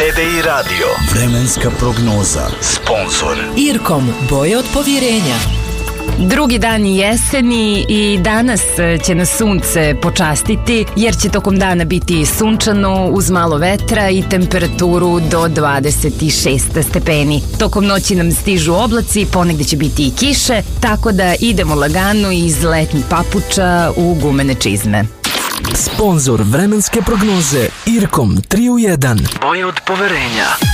TDI Radio. Vremenska prognoza. Sponzor Irkom, boje od povjerenja. Drugi dan jeseni i danas će nas sunce počastiti jer će tokom dana biti sunčano uz malo vetra i temperaturu do 26 stepeni. Tokom noći nam stižu oblaci, ponegde će biti i kiše, tako da idemo lagano iz letnjih papuča u gumene čizme. Sponzor vremenske prognoze Irkom 3 u 1. Boje od poverenja.